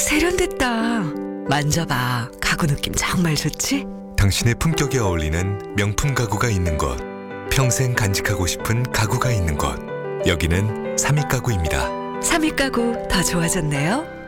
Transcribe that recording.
세련됐다. 만져봐. 가구 느낌 정말 좋지? 당신의 품격에 어울리는 명품 가구가 있는 곳, 평생 간직하고 싶은 가구가 있는 곳, 여기는 삼익가구입니다. 삼익 가구 더 좋아졌네요.